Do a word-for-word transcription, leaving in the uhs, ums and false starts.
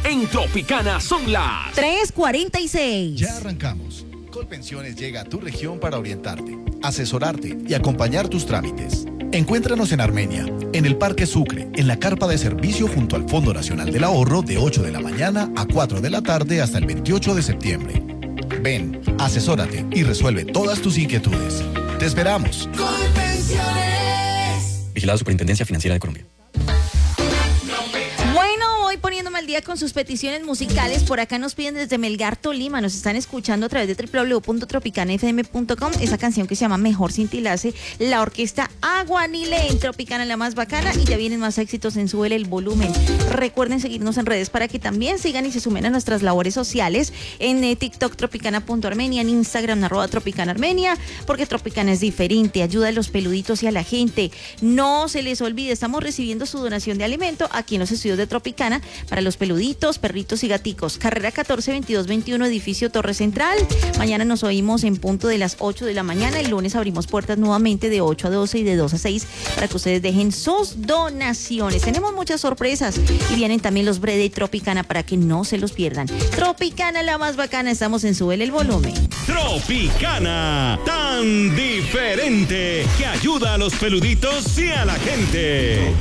En Tropicana son las tres cuarenta y seis. Ya arrancamos. Colpensiones llega a tu región para orientarte, asesorarte y acompañar tus trámites. Encuéntranos en Armenia, en el Parque Sucre, en la carpa de servicio junto al Fondo Nacional del Ahorro de ocho de la mañana a cuatro de la tarde hasta el veintiocho de septiembre. Ven, asesórate y resuelve todas tus inquietudes. ¡Te esperamos! Colpensiones. Vigilada Superintendencia Financiera de Colombia. Bueno, voy poniéndome al día con sus peticiones musicales. Por acá nos piden desde Melgar, Tolima. Nos están escuchando a través de doble u doble u doble u punto tropicana f m punto com. Esa canción que se llama Mejor Sin Tilase, la orquesta Aguanile en Tropicana, la más bacana. Y ya vienen más éxitos en Súbele el Volumen. Recuerden seguirnos en redes para que también sigan y se sumen a nuestras labores sociales. En eh, TikTok, tropicana.armenia. En Instagram, arroba Tropicana Armenia. Porque Tropicana es diferente. Ayuda a los peluditos y a la gente. No se les olvide, estamos recibiendo su donación de alimento aquí en los estudios de Tropicana para los peluditos, perritos y gaticos. Carrera catorce veintidós veintiuno, edificio Torre Central. Mañana nos oímos en punto de las ocho de la mañana. El lunes abrimos puertas nuevamente de ocho a doce y de dos a seis para que ustedes dejen sus donaciones. Tenemos muchas sorpresas y vienen también los Bre de Tropicana para que no se los pierdan. Tropicana, la más bacana. Estamos en Súbele el Volumen. Tropicana, tan diferente que ayuda a los peluditos y a la gente.